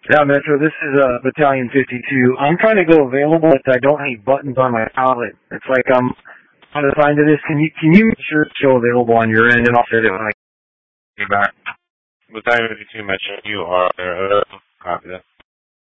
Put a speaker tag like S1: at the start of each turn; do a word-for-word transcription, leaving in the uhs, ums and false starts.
S1: Yeah, Metro, this is uh, Battalion fifty-two. I'm trying to go available, but I don't have any buttons on my palette. It's like I'm on the side of this. Can you can you make sure it's still available on your end, and I'll set it when I get back?
S2: Battalion fifty-two, Metro, you are there. Uh, copy that.